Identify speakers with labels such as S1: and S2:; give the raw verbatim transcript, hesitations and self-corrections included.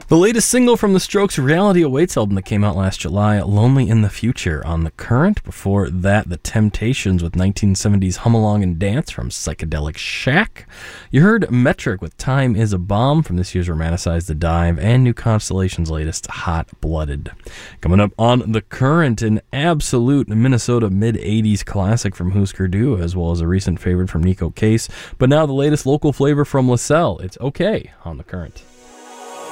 S1: The latest single from The Strokes' Reality Awaits album that came out last July, Lonely in the Future, on The Current. Before that, The Temptations with nineteen seventies Hum Along and Dance from Psychedelic Shack. You heard Metric with Time is a Bomb from this year's Romanticize the Dive, and New Constellation's latest, Hot Blooded. Coming up on The Current, an absolute Minnesota mid-eighties classic from Husker Du, as well as a recent favorite from Nico Case, but now the latest local flavor from LaSalle. It's Okay on The Current.